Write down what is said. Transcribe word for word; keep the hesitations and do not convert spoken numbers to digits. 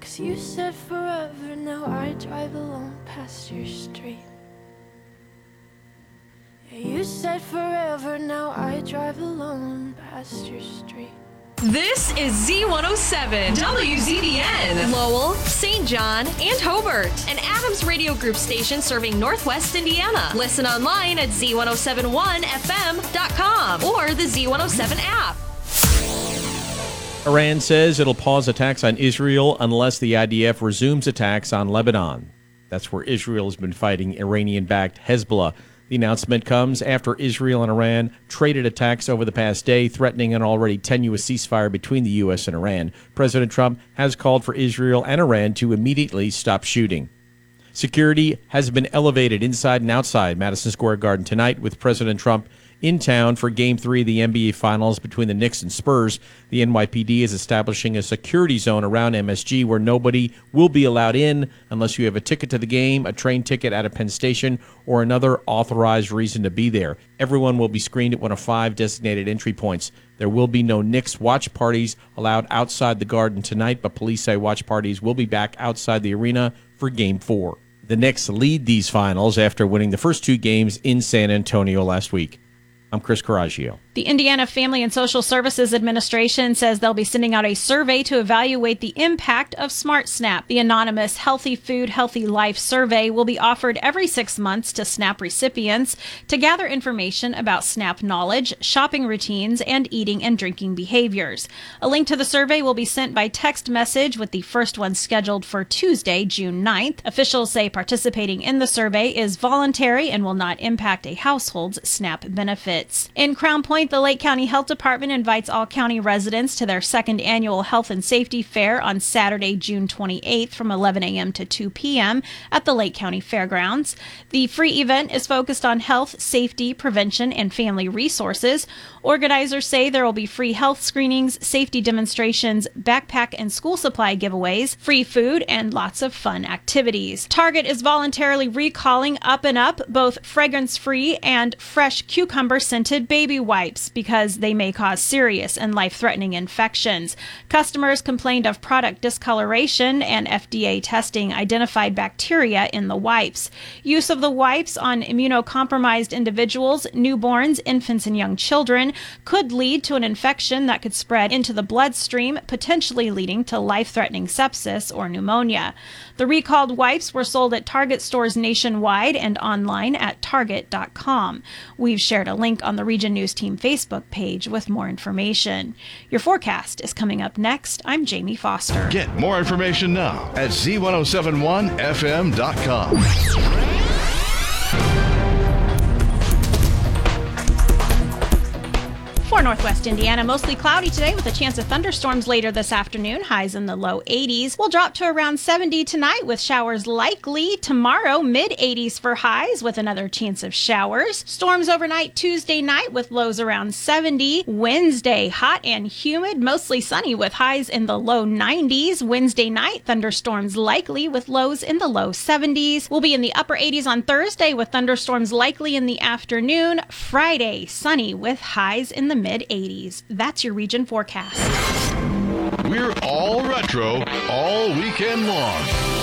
Cause you said forever, now I drive alone past your street. Yeah, you said forever, now I drive alone past your street. This is Z one oh seven, W Z D N, Lowell, Saint John, and Hobart, an Adams Radio Group station serving Northwest Indiana. Listen online at Z one oh seven one F M dot com or the Z one oh seven app. Iran says it'll pause attacks on Israel unless the I D F resumes attacks on Lebanon. That's where Israel has been fighting Iranian-backed Hezbollah. The announcement comes after Israel and Iran traded attacks over the past day, threatening an already tenuous ceasefire between the U S and Iran. President Trump has called for Israel and Iran to immediately stop shooting. Security has been elevated inside and outside Madison Square Garden tonight, with President Trump in town for Game three of the N B A Finals between the Knicks and Spurs. The N Y P D is establishing a security zone around M S G where nobody will be allowed in unless you have a ticket to the game, a train ticket at a Penn Station, or another authorized reason to be there. Everyone will be screened at one of five designated entry points. There will be no Knicks watch parties allowed outside the Garden tonight, but police say watch parties will be back outside the arena for Game four. The Knicks lead these finals after winning the first two games in San Antonio last week. I'm Chris Coraggio. The Indiana Family and Social Services Administration says they'll be sending out a survey to evaluate the impact of SmartSNAP. The anonymous Healthy Food, Healthy Life survey will be offered every six months to SNAP recipients to gather information about SNAP knowledge, shopping routines, and eating and drinking behaviors. A link to the survey will be sent by text message, with the first one scheduled for Tuesday, June ninth. Officials say participating in the survey is voluntary and will not impact a household's SNAP benefits. In Crown Point, the Lake County Health Department invites all county residents to their second annual Health and Safety Fair on Saturday, June twenty-eighth from eleven a.m. to two p.m. at the Lake County Fairgrounds. The free event is focused on health, safety, prevention, and family resources. Organizers say there will be free health screenings, safety demonstrations, backpack and school supply giveaways, free food, and lots of fun activities. Target is voluntarily recalling Up and Up, both fragrance-free and fresh cucumber-scented baby wipes, because they may cause serious and life-threatening infections. Customers complained of product discoloration, and F D A testing identified bacteria in the wipes. Use of the wipes on immunocompromised individuals, newborns, infants, and young children could lead to an infection that could spread into the bloodstream, potentially leading to life-threatening sepsis or pneumonia. The recalled wipes were sold at Target stores nationwide and online at target dot com. We've shared a link on the Region News Team Facebook page with more information. Your forecast is coming up next. I'm Jamie Foster. Get more information now at Z one oh seven one F M dot com. For Northwest Indiana, mostly cloudy today with a chance of thunderstorms later this afternoon. Highs in the low eighties. We'll drop to around seventy tonight with showers likely. Tomorrow, mid eighties for highs with another chance of showers. Storms overnight Tuesday night with lows around seventy. Wednesday, hot and humid, mostly sunny with highs in the low nineties. Wednesday night, thunderstorms likely with lows in the low seventies. We'll be in the upper eighties on Thursday with thunderstorms likely in the afternoon. Friday, sunny with highs in the mid eighties. That's your region forecast. We're all retro all weekend long.